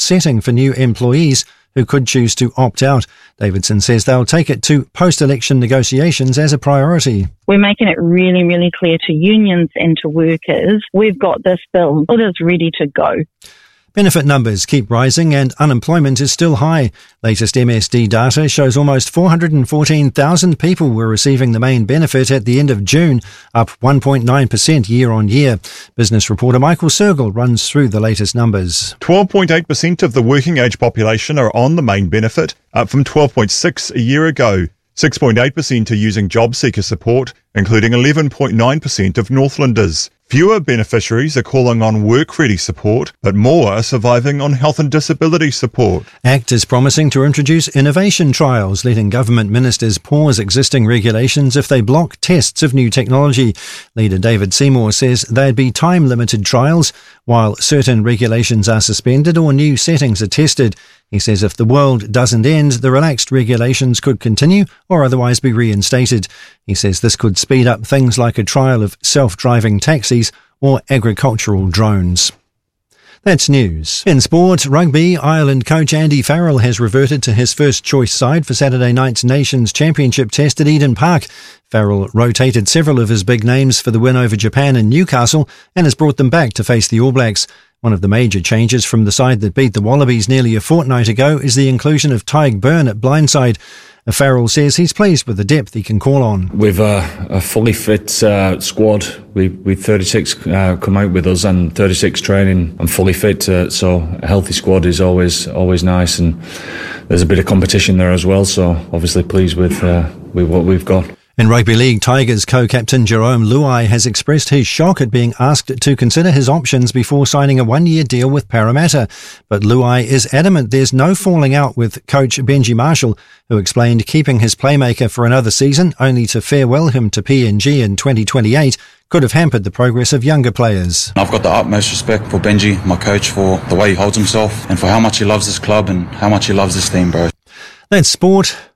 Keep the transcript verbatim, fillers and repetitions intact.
setting for new employees who could choose to opt out. Davidson says they'll take it to post-election negotiations as a priority. We're making it really, really clear to unions and to workers, we've got this bill. It is ready to go. Benefit numbers keep rising and unemployment is still high. Latest M S D data shows almost four hundred fourteen thousand people were receiving the main benefit at the end of June, up one point nine percent year on year. Business reporter Michael Sergel runs through the latest numbers. twelve point eight percent of the working age population are on the main benefit, up from twelve point six percent a year ago. six point eight percent are using job seeker support, including eleven point nine percent of Northlanders. Fewer beneficiaries are calling on work-ready support, but more are surviving on health and disability support. ACT is promising to introduce innovation trials, letting government ministers pause existing regulations if they block tests of new technology. Leader David Seymour says they'd be time-limited trials, while certain regulations are suspended or new settings are tested. He says if the world doesn't end, the relaxed regulations could continue or otherwise be reinstated. He says this could speed up things like a trial of self-driving taxis or agricultural drones. That's news. In sport, rugby, Ireland coach Andy Farrell has reverted to his first choice side for Saturday night's Nations Championship test at Eden Park. Farrell rotated several of his big names for the win over Japan and Newcastle and has brought them back to face the All Blacks. One of the major changes from the side that beat the Wallabies nearly a fortnight ago is the inclusion of Tyg Byrne at blindside. Farrell says he's pleased with the depth he can call on. We've a, a fully fit uh, squad. We we thirty-six uh, come out with us and thirty-six training and fully fit. Uh, so a healthy squad is always always nice, and there's a bit of competition there as well. So obviously pleased with uh, with what we've got. In Rugby League, Tigers co-captain Jerome Luai has expressed his shock at being asked to consider his options before signing a one-year deal with Parramatta. But Luai is adamant there's no falling out with coach Benji Marshall, who explained keeping his playmaker for another season only to farewell him to P N G in twenty twenty-eight could have hampered the progress of younger players. I've got the utmost respect for Benji, my coach, for the way he holds himself and for how much he loves this club and how much he loves this team, bro. That's sport.